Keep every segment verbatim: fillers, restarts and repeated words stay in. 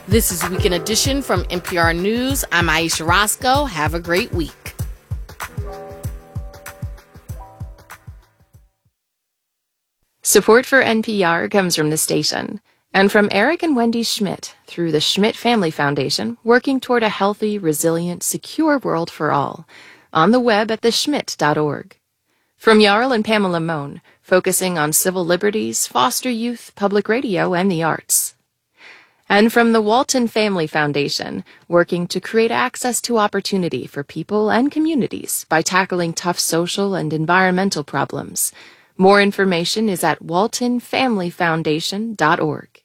This is Weekend Edition from N P R News. I'm Aisha Roscoe. Have a great week. Support for N P R comes from the station and from Eric and Wendy Schmidt through the Schmidt Family Foundation, working toward a healthy, resilient, secure world for all. On the web at the schmidt dot org. From Jarl and Pamela Mohn, focusing on civil liberties, foster youth, public radio, and the arts. And from the Walton Family Foundation, working to create access to opportunity for people and communities by tackling tough social and environmental problems. More information is at walton family foundation dot org.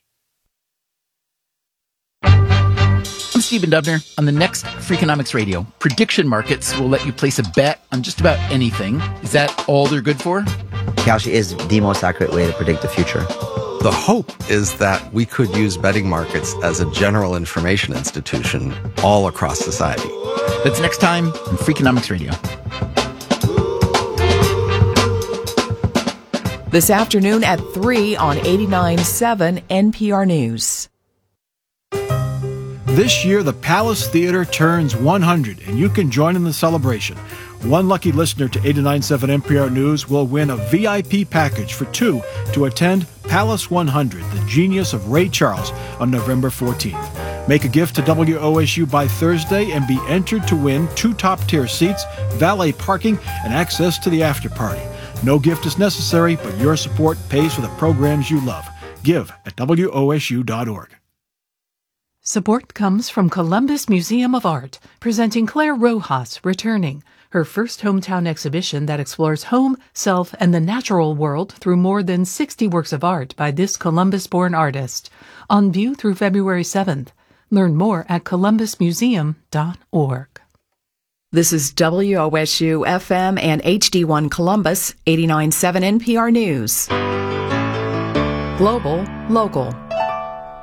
I'm Stephen Dubner. On the next Freakonomics Radio, prediction markets will let you place a bet on just about anything. Is that all they're good for? Kalshi is the most accurate way to predict the future. The hope is that we could use betting markets as a general information institution all across society. That's next time on Freakonomics Radio. This afternoon at three on eighty-nine point seven N P R News. This year, the Palace Theater turns one hundred, and you can join in the celebration. One lucky listener to eighty-nine point seven N P R News will win a V I P package for two to attend Palace one hundred, The Genius of Ray Charles, on November fourteenth. Make a gift to W O S U by Thursday and be entered to win two top-tier seats, valet parking, and access to the after-party. No gift is necessary, but your support pays for the programs you love. Give at W O S U dot org. Support comes from Columbus Museum of Art, presenting Claire Rojas returning, her first hometown exhibition that explores home, self, and the natural world through more than sixty works of art by this Columbus-born artist. On view through February seventh. Learn more at columbus museum dot org. This is W O S U F M and H D one Columbus, eighty-nine point seven N P R News. Global, local.